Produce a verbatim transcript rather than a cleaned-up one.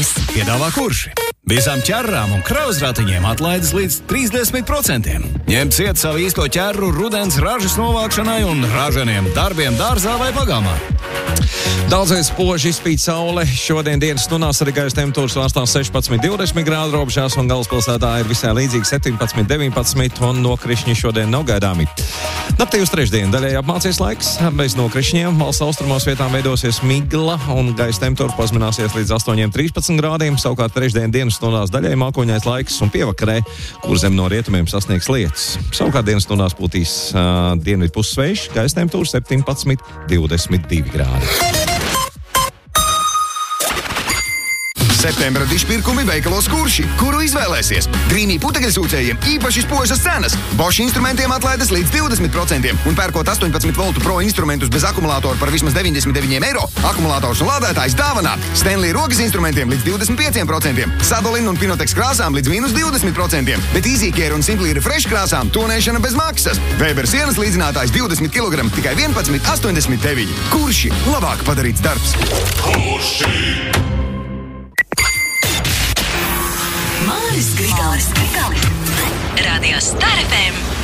Māris piedāvā kurši. Visām ķerrām un krauzratiņiem atlaides līdz trīsdesmit procentiem. Ņem ciet savu īsto ķerru rudens ražas novākšanai un ražaniem darbiem dārzā vai pagalmā. Daudzais spoži izspīd saule. Šodien dienas stundās arī gaisa temperatūras vārstās sešpadsmit divdesmit grādu, robežās un galvaspilsētā ir visai līdzīgi septiņpadsmit deviņpadsmit un nokrišņi šodien nav gaidāmi. Naktī uz trešdienu daļēji apmācies laiks, bez nokrišņiem. Valsts austrumos vietām veidosies migla un gaisa temperatūra pazemināsies līdz astoņiem trīspadsmit grādiem. Savukārt trešdien dienas stundās daļēji mākoņais laiks un pievakarē, kur zem no rietumiem sasniegs lietus. Savukārt dienas stundās pūtīs uh, dienvidu puses vējš, gaisa temperatūra septiņpadsmit divdesmit divi grādi. Septembra dišpirkumi veikalos Kurši. Kuru izvēlēsies? Drīmī putekļsūcējiem īpaši spožas cenas. Bosch instrumentiem atlaides līdz divdesmit procentiem. Un pērkot astoņpadsmit voltu pro instrumentus bez akumulātoru par vismaz deviņdesmit deviņiem eiro, akumulators un lādētājs dāvanā. Stanley rokas instrumentiem līdz divdesmit pieciem procentiem. Sadolin un Pinotex krāsām līdz mīnus divdesmit procentiem. Bet EasyCare un Simply Refresh krāsām tonēšana bez maksas. Weber sienas līdzinātājs divdesmit kilogramu tikai vienpadsmit astoņdesmit deviņi. Kurši? Labāk padarīts darbs. Kurši? Māris Grigālis. Radio Star F M.